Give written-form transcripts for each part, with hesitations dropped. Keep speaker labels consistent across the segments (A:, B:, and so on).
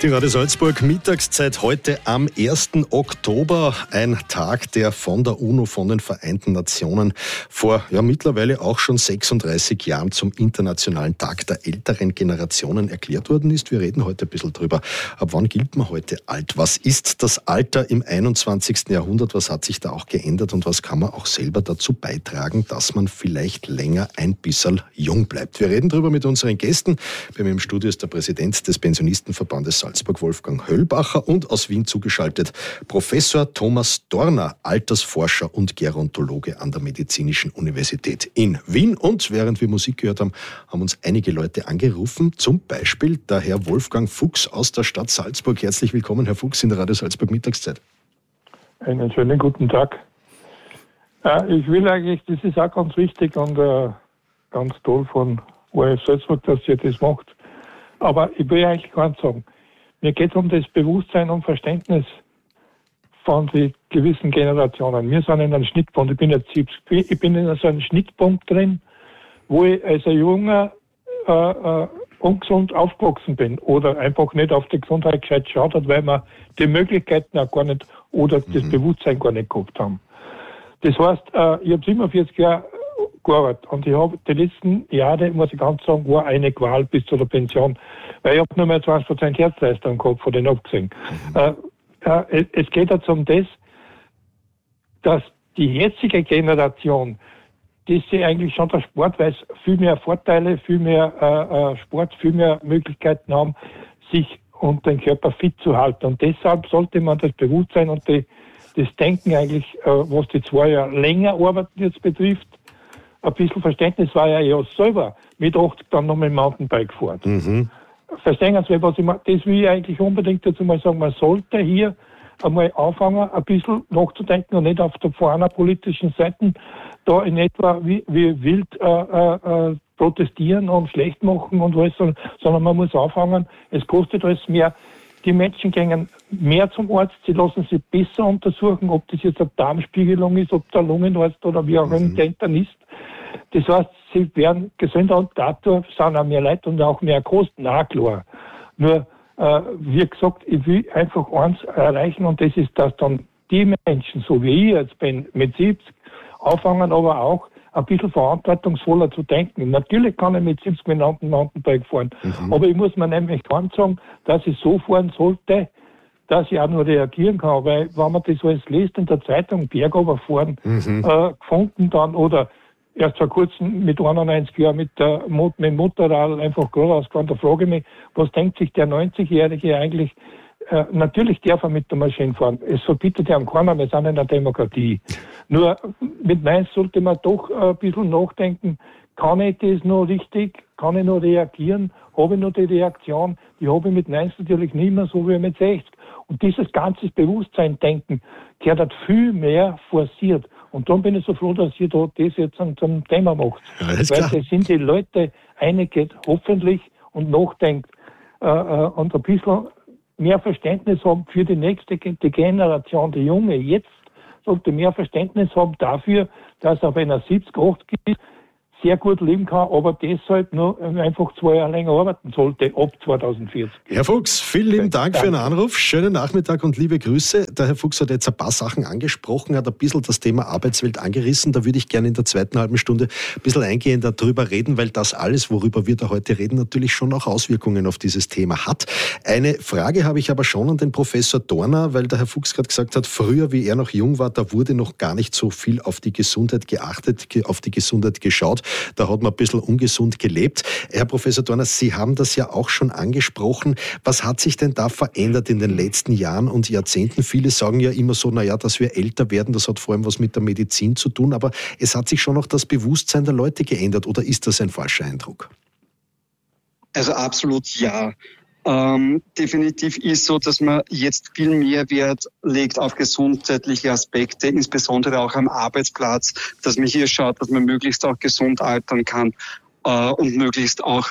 A: Die Radio Salzburg Mittagszeit heute am 1. Oktober. Ein Tag, der von der UNO, von den Vereinten Nationen vor mittlerweile auch schon 36 Jahren zum Internationalen Tag der älteren Generationen erklärt worden ist. Wir reden heute ein bisschen drüber. Ab wann gilt man heute alt? Was ist das Alter im 21. Jahrhundert? Was hat sich da auch geändert? Und was kann man auch selber dazu beitragen, dass man vielleicht länger ein bisschen jung bleibt? Wir reden drüber mit unseren Gästen. Bei mir im Studio ist der Präsident des Pensionistenverbandes Salzburg, Wolfgang Höllbacher, und aus Wien zugeschaltet Professor Thomas Dorner, Altersforscher und Gerontologe an der Medizinischen Universität in Wien. Und während wir Musik gehört haben, haben uns einige Leute angerufen, zum Beispiel der Herr Wolfgang Fuchs aus der Stadt Salzburg. Herzlich willkommen, Herr Fuchs, in der Radio Salzburg Mittagszeit.
B: Einen schönen guten Tag. Ich will eigentlich, das ist auch ganz wichtig und ganz toll von ORF Salzburg, dass ihr das macht. Aber ich will eigentlich gar nicht sagen, mir geht es um das Bewusstsein und Verständnis von den gewissen Generationen. Wir sind in einem Schnittpunkt, ich bin jetzt 70, ich bin in so einem Schnittpunkt drin, wo ich als ein Junger ungesund aufgewachsen bin oder einfach nicht auf die Gesundheit gescheit geschaut hat, weil wir die Möglichkeiten auch gar nicht oder das Bewusstsein gar nicht gehabt haben. Das heißt, ich habe 47 Jahre gearbeitet und ich habe die letzten Jahre, muss ich ganz sagen, war eine Qual bis zu der Pension, weil ich habe nur mehr 20% Herzleistung gehabt, von denen abgesehen. Es geht jetzt um das, dass die jetzige Generation, die sie eigentlich schon der Sport, weil es viel mehr Vorteile, viel mehr Sport, viel mehr Möglichkeiten haben, sich und den Körper fit zu halten. Und deshalb sollte man das Bewusstsein und das Denken eigentlich, was die 2 Jahre länger arbeiten jetzt betrifft, ein bisschen Verständnis, war ja selber mit 80 dann noch mit dem Mountainbike gefahren. Verstehen Sie, was ich meine? Das will ich eigentlich unbedingt dazu mal sagen. Man sollte hier einmal anfangen, ein bisschen nachzudenken und nicht auf der vorne politischen Seite da in etwa wie wild protestieren und schlecht machen und alles, sondern man muss anfangen, es kostet alles mehr. Die Menschen gehen mehr zum Arzt, sie lassen sich besser untersuchen, ob das jetzt eine Darmspiegelung ist, ob der Lungenarzt oder wie auch immer der Internist. Das heißt, sie werden gesünder und dadurch sind auch mehr Leute und auch mehr Kosten, auch klar. Nur, wie gesagt, ich will einfach eins erreichen und das ist, dass dann die Menschen, so wie ich jetzt bin, mit 70, anfangen aber auch ein bisschen verantwortungsvoller zu denken. Natürlich kann ich mit 70 mit einem Mountainbike fahren, aber ich muss mir nämlich sagen, dass ich so fahren sollte, dass ich auch nur reagieren kann, weil wenn man das alles liest in der Zeitung, Bergoberfahren gefunden dann oder erst vor kurzem mit 91 Jahren mit dem Motorrad einfach geradeaus gefahren, da frage ich mich, was denkt sich der 90-Jährige eigentlich? Natürlich darf er mit der Maschine fahren. Es verbietet ja keiner, wir sind in einer Demokratie. Nur mit Nein sollte man doch ein bisschen nachdenken, kann ich das noch richtig, kann ich noch reagieren, habe ich noch die Reaktion, die habe ich mit Nein natürlich nicht mehr so wie mit 60. Und dieses ganze Bewusstsein denken gehört halt viel mehr forciert. Und darum bin ich so froh, dass ihr da das jetzt zum Thema macht.
A: Ja,
B: weil da sind die Leute einige hoffentlich und nachdenkt und ein bisschen mehr Verständnis haben für die nächste die Generation, die Junge jetzt sollte mehr Verständnis haben dafür, dass er, wenn er 70, 80 ist, sehr gut leben kann, aber deshalb nur einfach 2 Jahre länger arbeiten sollte, ab 2040.
A: Herr Fuchs, vielen lieben Dank für Ihren Anruf. Schönen Nachmittag und liebe Grüße. Der Herr Fuchs hat jetzt ein paar Sachen angesprochen, hat ein bisschen das Thema Arbeitswelt angerissen. Da würde ich gerne in der zweiten halben Stunde ein bisschen eingehender darüber reden, weil das alles, worüber wir da heute reden, natürlich schon auch Auswirkungen auf dieses Thema hat. Eine Frage habe ich aber schon an den Professor Dorner, weil der Herr Fuchs gerade gesagt hat, früher, wie er noch jung war, da wurde noch gar nicht so viel auf die Gesundheit geachtet, auf die Gesundheit geschaut. Da hat man ein bisschen ungesund gelebt. Herr Professor Dorner, Sie haben das ja auch schon angesprochen. Was hat sich denn da verändert in den letzten Jahren und Jahrzehnten? Viele sagen ja immer so, dass wir älter werden, das hat vor allem was mit der Medizin zu tun, aber es hat sich schon noch das Bewusstsein der Leute geändert, oder ist das ein falscher Eindruck?
C: Also absolut ja. Definitiv ist so, dass man jetzt viel mehr Wert legt auf gesundheitliche Aspekte, insbesondere auch am Arbeitsplatz, dass man hier schaut, dass man möglichst auch gesund altern kann und möglichst auch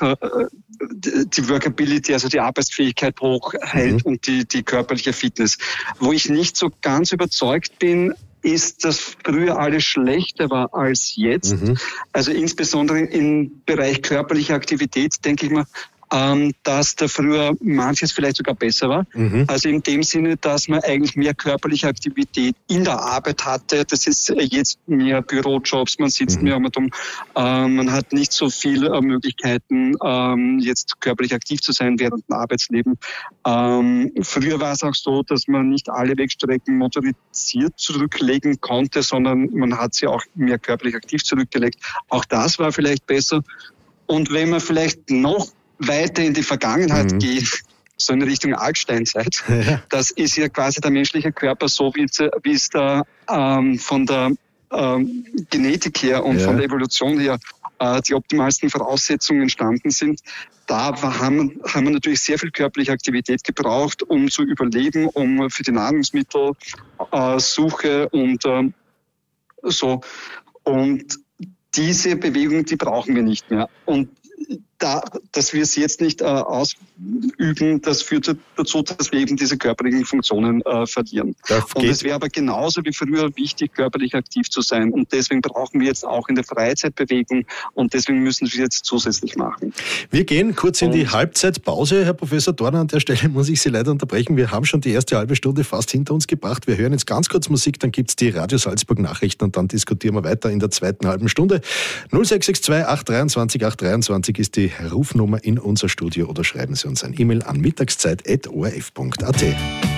C: die Workability, also die Arbeitsfähigkeit hochhält und die körperliche Fitness. Wo ich nicht so ganz überzeugt bin, ist, dass früher alles schlechter war als jetzt. Also insbesondere im Bereich körperliche Aktivität, denke ich mal, dass da früher manches vielleicht sogar besser war. Also in dem Sinne, dass man eigentlich mehr körperliche Aktivität in der Arbeit hatte. Das ist jetzt mehr Bürojobs, man sitzt mehr um, man hat nicht so viele Möglichkeiten, jetzt körperlich aktiv zu sein während dem Arbeitsleben. Früher war es auch so, dass man nicht alle Wegstrecken motorisiert zurücklegen konnte, sondern man hat sie auch mehr körperlich aktiv zurückgelegt. Auch das war vielleicht besser. Und wenn man vielleicht noch weiter in die Vergangenheit geht, so in Richtung Altsteinzeit, das ist ja quasi der menschliche Körper so, wie es da von der Genetik her und von der Evolution her die optimalsten Voraussetzungen entstanden sind. Da haben wir natürlich sehr viel körperliche Aktivität gebraucht, um zu überleben, um für die Nahrungsmittelsuche und so. Und diese Bewegung, die brauchen wir nicht mehr. Und dass wir es jetzt nicht ausüben, das führt dazu, dass wir eben diese körperlichen Funktionen verlieren. Und es wäre aber genauso wie früher wichtig, körperlich aktiv zu sein. Und deswegen brauchen wir jetzt auch in der Freizeit Bewegung und deswegen müssen wir es jetzt zusätzlich machen. Wir gehen kurz in die Halbzeitpause. Herr Professor Dorner, an der Stelle muss ich Sie leider unterbrechen. Wir haben schon die erste halbe Stunde fast hinter uns gebracht. Wir hören jetzt ganz kurz Musik, dann gibt es die Radio Salzburg Nachrichten und dann diskutieren wir weiter in der zweiten halben Stunde. 0662 823 823 ist die Rufnummer in unser Studio oder schreiben Sie uns ein E-Mail an mittagszeit@orf.at.